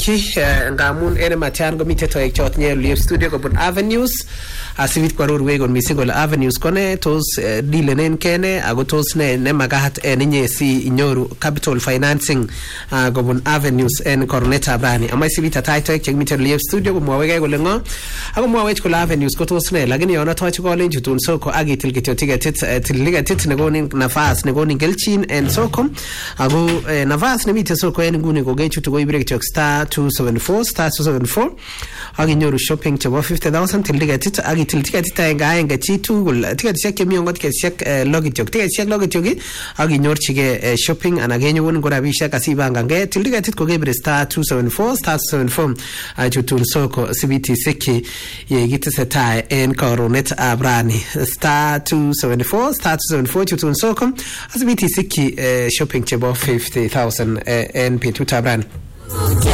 sikki ngamun ene matian komite toek chot nye studio kobun Avenues asivit kwarorwe kon missing kole Avenues kone tos dealenen kene ako tos ne magat enye si inyoru capital financing kobun Avenues en koronetab rani ama sivit ataitoek chekimite live studio komwaweke kole ngo ako mwawech kole Avenues ko tos ne lakini yona toche kolen chutun soko agitil kityo tiketit nekonin nafas nekonin kelchin en soko ako nafas nemite soko en nguni kokechutu koibire kityo *274 akinyoru shopping chebo 50,000 til tiketit akitil tiketit aenge chi tugul tiketishek chemi ongot tiketishek logityok akinyorchige shopping ana kenyoun ko rabishek asibangange til tiketit kokeibire *274 chutun soko sibiti siki yekitesetai en koronet abrani *274 chutun soko asibiti siki shopping chebo 50,000 en betut abrani.